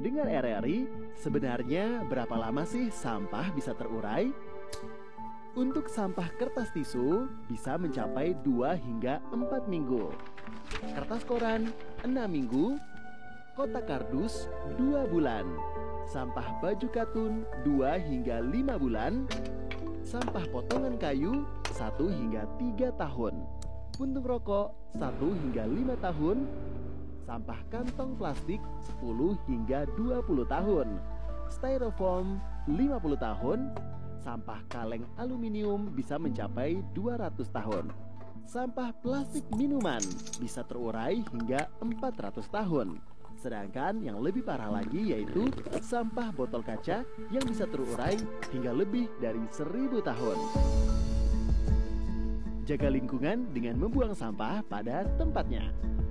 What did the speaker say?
Pendengar RRI, sebenarnya berapa lama sih sampah bisa terurai? Untuk sampah kertas tisu bisa mencapai 2 hingga 4 minggu. Kertas koran 6 minggu. Kotak kardus 2 bulan. Sampah baju katun 2 hingga 5 bulan. Sampah potongan kayu 1 hingga 3 tahun. Puntung rokok 1 hingga 5 tahun. Sampah kantong plastik 10 hingga 20 tahun. Styrofoam 50 tahun. Sampah kaleng aluminium bisa mencapai 200 tahun. Sampah plastik minuman bisa terurai hingga 400 tahun. Sedangkan yang lebih parah lagi yaitu sampah botol kaca yang bisa terurai hingga lebih dari 1000 tahun. Jaga lingkungan dengan membuang sampah pada tempatnya.